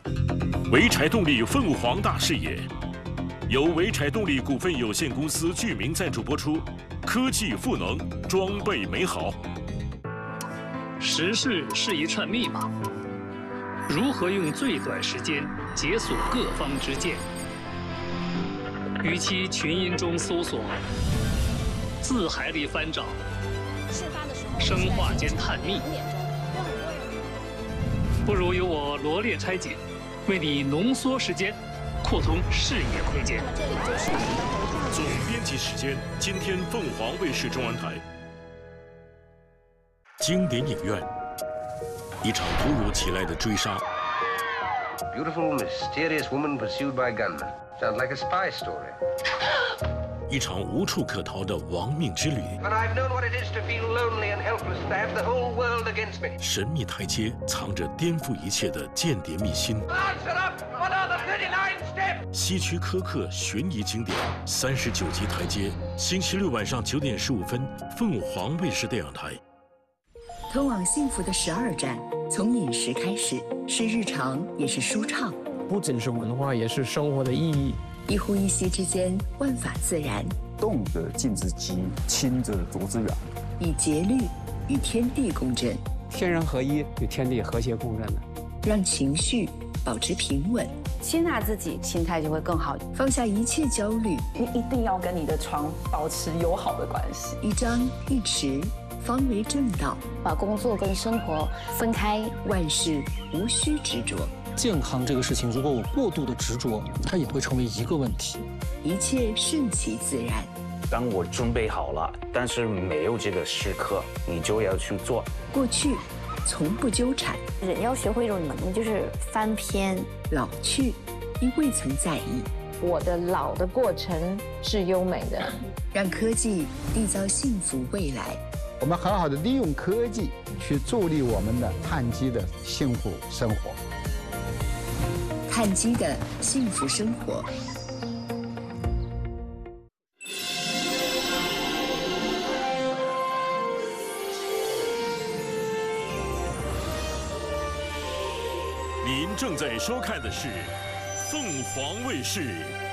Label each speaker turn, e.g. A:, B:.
A: 潍柴动力凤凰大视野，由潍柴动力股份有限公司剧名赞助播出。科技赋能，装备美好。
B: 时事是一串密码，如何用最短时间解锁各方之见？与其群音中搜索，字海里翻找，生化间探秘，不如由我罗列拆解，为你浓缩时间，扩通视野空间。
A: 总编辑时间，今天凤凰卫视中文台。经典影院，一场突如其来的追杀。
C: Beautiful, mysterious woman pursued by gunmen. Sounds like a spy story.
A: 一场无处可逃的亡命之旅。
C: But I've known what it is to feel lonely and helpless, to have the whole world against me.
A: 神秘台阶藏着颠覆一切的间谍秘辛。
C: Answer up! What are the 39 steps?
A: 希区柯克悬疑经典39集台阶，星期六晚上9点15分，凤凰卫视电影台。
D: 通往幸福的12站，从饮食开始，是日常也是舒畅，
E: 不仅是文化，也是生活的意义。
D: 一呼一吸之间，万法自然，
F: 动则静之急，亲则逐之远，
D: 以节律与天地共振，
E: 天人合一，与天地和谐共振的，
D: 让情绪保持平稳，
G: 接纳自己，心态就会更好，
D: 放下一切焦虑。
H: 你一定要跟你的床保持友好的关系，
D: 一张一弛，方为正道。
G: 把工作跟生活分开，
D: 万事无需执着。
I: 健康这个事情，如果我过度的执着，它也会成为一个问题。
D: 一切顺其自然。
J: 当我准备好了，但是没有这个时刻，你就要去做。
D: 过去从不纠缠，
G: 人要学会一种能力，就是翻篇。
D: 老去因未曾在意。
K: 我的老的过程是优美的，
D: 让科技缔造幸福未来。
L: 我们很好的利用科技去助力我们的碳基的幸福生活。
D: 碳基的幸福生活。
A: 您正在收看的是凤凰卫视